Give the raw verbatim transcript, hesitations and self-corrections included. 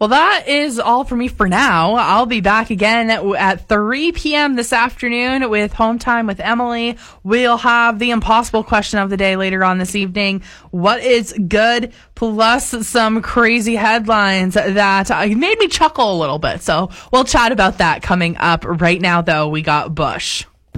Well, that is all for me for now. I'll be back again at, at three p.m. this afternoon with Home Time with Emily. We'll have the impossible question of the day later on this evening. What is good? Plus some crazy headlines that made me chuckle a little bit. So we'll chat about that coming up. Right now, though, we got Bush.